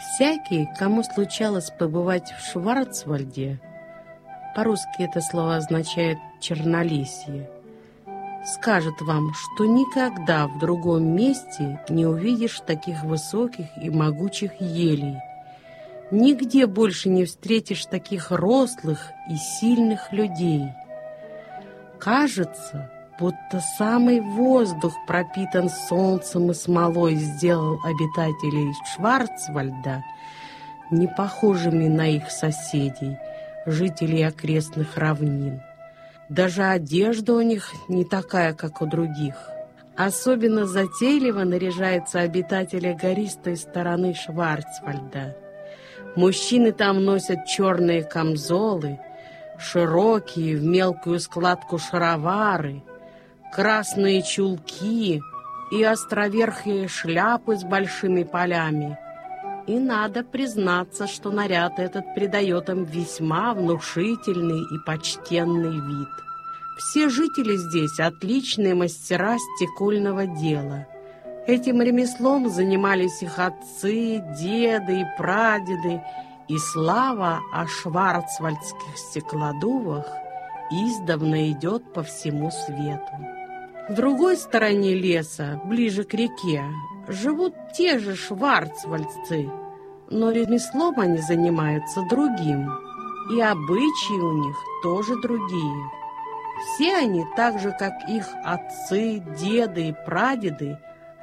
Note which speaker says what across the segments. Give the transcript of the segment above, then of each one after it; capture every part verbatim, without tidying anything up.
Speaker 1: Всякий, кому случалось побывать в Шварцвальде, по-русски это слово означает «чернолесье», скажет вам, что никогда в другом месте не увидишь таких высоких и могучих елей. Нигде больше не встретишь таких рослых и сильных людей. Кажется, будто самый воздух пропитан солнцем и смолой, сделал обитателей Шварцвальда не похожими на их соседей, жителей окрестных равнин. Даже одежда у них не такая, как у других. Особенно затейливо наряжаются обитатели гористой стороны Шварцвальда. Мужчины там носят черные камзолы, широкие в мелкую складку шаровары, красные чулки и островерхие шляпы с большими полями. И надо признаться, что наряд этот придает им весьма внушительный и почтенный вид. Все жители здесь отличные мастера стекольного дела. Этим ремеслом занимались их отцы, деды и прадеды, и слава о шварцвальдских стеклодувах издавна идет по всему свету. В другой стороне леса, ближе к реке, живут те же шварцвальдцы, но ремеслом они занимаются другим, и обычаи у них тоже другие. Все они, так же, как их отцы, деды и прадеды,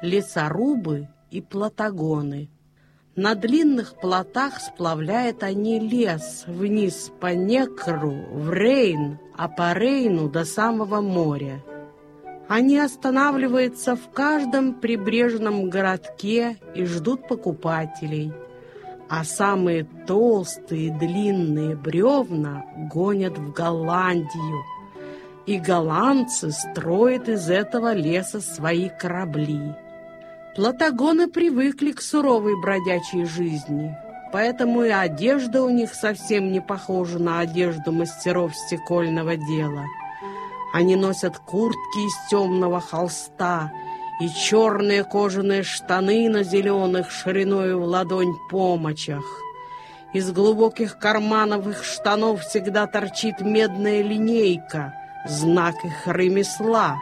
Speaker 1: лесорубы и плотогоны. На длинных плотах сплавляют они лес вниз по Некру, в Рейн, а по Рейну до самого моря. Они останавливаются в каждом прибрежном городке и ждут покупателей, а самые толстые длинные бревна гонят в Голландию, и голландцы строят из этого леса свои корабли. Плотогоны привыкли к суровой бродячей жизни, поэтому и одежда у них совсем не похожа на одежду мастеров стекольного дела. Они носят куртки из темного холста и черные кожаные штаны на зеленых шириною в ладонь помочах. Из глубоких карманов их штанов всегда торчит медная линейка, знак их ремесла.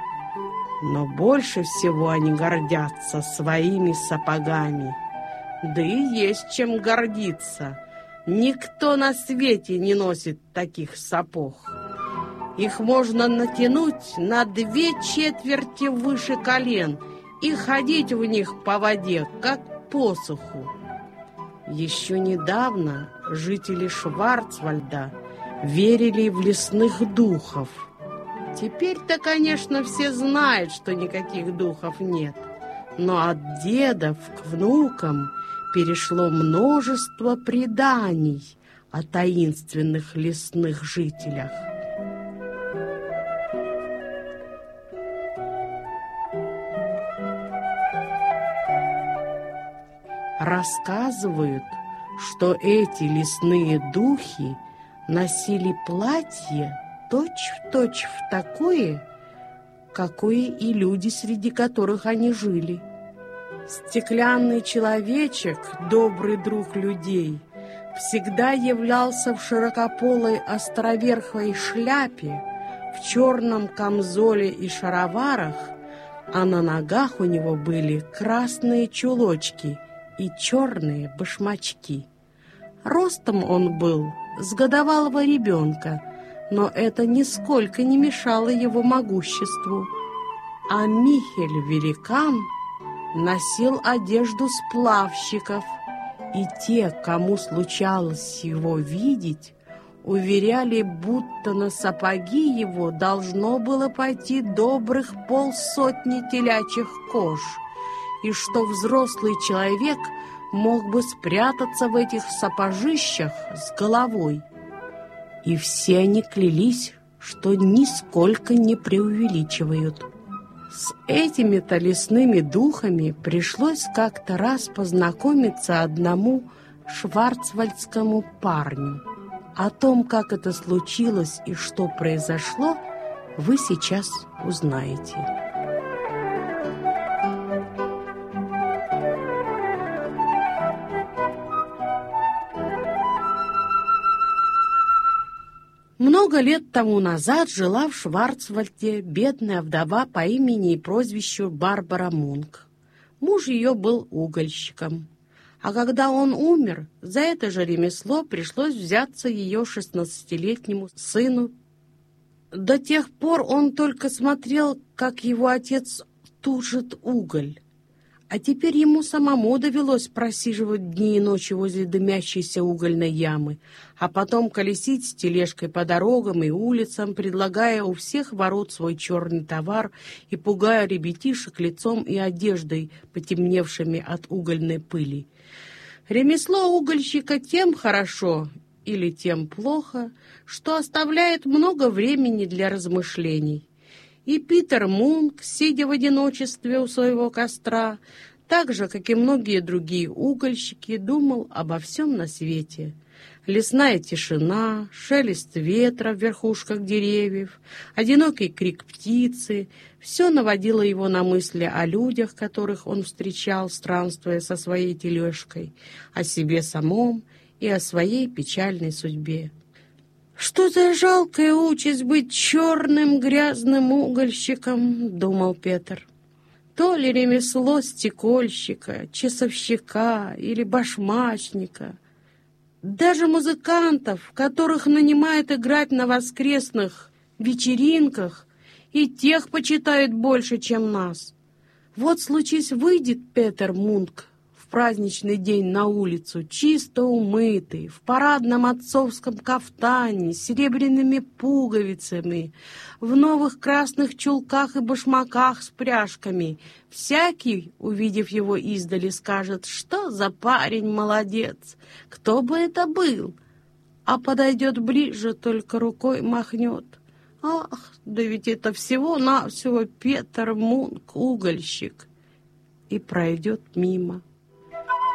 Speaker 1: Но больше всего они гордятся своими сапогами. Да и есть чем гордиться. Никто на свете не носит таких сапог. Их можно натянуть на две четверти выше колен и ходить в них по воде, как по суху. Еще недавно жители Шварцвальда верили в лесных духов. Теперь-то, конечно, все знают, что никаких духов нет. Но от дедов к внукам перешло множество преданий о таинственных лесных жителях. Рассказывают, что эти лесные духи носили платье точь-в-точь в такое, какое и люди, среди которых они жили. Стеклянный человечек, добрый друг людей, всегда являлся в широкополой островерхой шляпе, в черном камзоле и шароварах, а на ногах у него были красные чулочки и черные башмачки. Ростом он был с годовалого ребенка, но это нисколько не мешало его могуществу. А Михель-великан носил одежду сплавщиков, и те, кому случалось его видеть, уверяли, будто на сапоги его должно было пойти добрых полсотни телячьих кож, и что взрослый человек мог бы спрятаться в этих сапожищах с головой. И все они клялись, что нисколько не преувеличивают. С этими-то лесными духами пришлось как-то раз познакомиться одному шварцвальдскому парню. О том, как это случилось и что произошло, вы сейчас узнаете. Много лет тому назад жила в Шварцвальде бедная вдова по имени и прозвищу Барбара Мунк. Муж ее был угольщиком. А когда он умер, за это же ремесло пришлось взяться ее шестнадцатилетнему сыну. До тех пор он только смотрел, как его отец тужит уголь. А теперь ему самому довелось просиживать дни и ночи возле дымящейся угольной ямы, а потом колесить с тележкой по дорогам и улицам, предлагая у всех ворот свой черный товар и пугая ребятишек лицом и одеждой, потемневшими от угольной пыли. Ремесло угольщика тем хорошо или тем плохо, что оставляет много времени для размышлений. И Питер Мунк, сидя в одиночестве у своего костра, так же, как и многие другие угольщики, думал обо всем на свете. Лесная тишина, шелест ветра в верхушках деревьев, одинокий крик птицы — все наводило его на мысли о людях, которых он встречал, странствуя со своей тележкой, о себе самом и о своей печальной судьбе. «Что за жалкая участь быть черным грязным угольщиком?» — думал Петр. «То ли ремесло стекольщика, часовщика или башмачника, даже музыкантов, которых нанимают играть на воскресных вечеринках, и тех почитают больше, чем нас. Вот случись выйдет Петер Мунк в праздничный день на улицу, чисто умытый, в парадном отцовском кафтане, с серебряными пуговицами, в новых красных чулках и башмаках с пряжками. Всякий, увидев его издали, скажет: что за парень молодец, кто бы это был? А подойдет ближе, только рукой махнет. Ах, да ведь это всего-навсего Петер Мунк, угольщик, и пройдет мимо.